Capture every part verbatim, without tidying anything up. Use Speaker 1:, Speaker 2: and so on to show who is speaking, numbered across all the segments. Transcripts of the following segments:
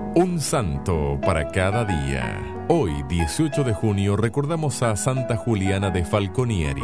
Speaker 1: Un santo para cada día. Hoy, dieciocho de junio, recordamos a Santa Juliana de Falconieri.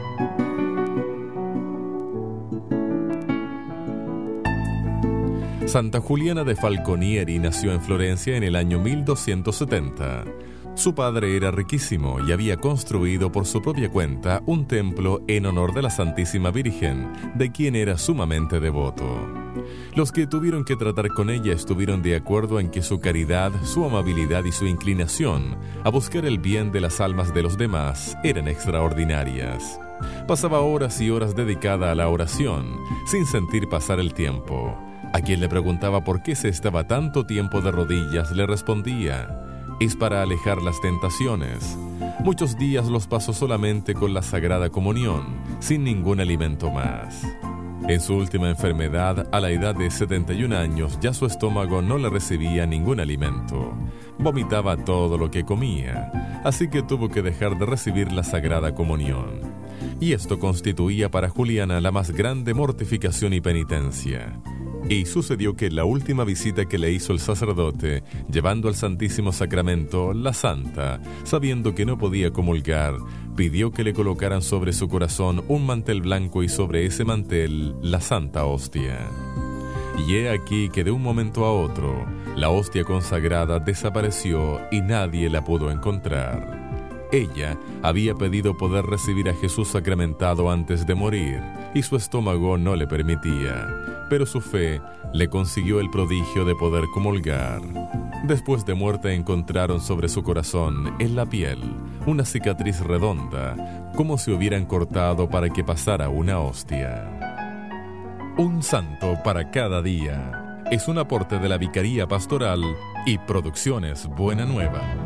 Speaker 1: Santa Juliana de Falconieri nació en Florencia en el año mil doscientos setenta. Su padre era riquísimo y había construido por su propia cuenta un templo en honor de la Santísima Virgen, de quien era sumamente devoto. Los que tuvieron que tratar con ella estuvieron de acuerdo en que su caridad, su amabilidad y su inclinación a buscar el bien de las almas de los demás eran extraordinarias. Pasaba horas y horas dedicada a la oración, sin sentir pasar el tiempo. A quien le preguntaba por qué se estaba tanto tiempo de rodillas, le respondía: es para alejar las tentaciones. Muchos días los pasó solamente con la Sagrada Comunión, sin ningún alimento más. En su última enfermedad, a la edad de setenta y un años, ya su estómago no le recibía ningún alimento. Vomitaba todo lo que comía, así que tuvo que dejar de recibir la Sagrada Comunión. Y esto constituía para Juliana la más grande mortificación y penitencia. Y sucedió que la última visita que le hizo el sacerdote, llevando al Santísimo Sacramento, la santa, sabiendo que no podía comulgar, pidió que le colocaran sobre su corazón un mantel blanco y sobre ese mantel la Santa Hostia. Y he aquí que de un momento a otro, la hostia consagrada desapareció y nadie la pudo encontrar. Ella había pedido poder recibir a Jesús sacramentado antes de morir, y su estómago no le permitía, pero su fe le consiguió el prodigio de poder comulgar. Después de muerta encontraron sobre su corazón, en la piel, una cicatriz redonda, como si hubieran cortado para que pasara una hostia. Un santo para cada día es un aporte de la Vicaría Pastoral y Producciones Buena Nueva.